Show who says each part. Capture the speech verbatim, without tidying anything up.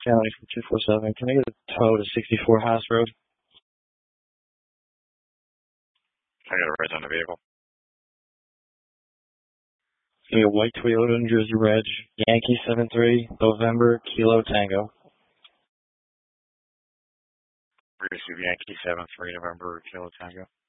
Speaker 1: County from two four seven. Can I get a tow to sixty-four Haas Road?
Speaker 2: I got it right on the vehicle.
Speaker 1: Give me a white Toyota New Jersey Reg, Yankee seven three, November, Kilo Tango.
Speaker 2: Receive Yankee seven three, November, Kilo Tango.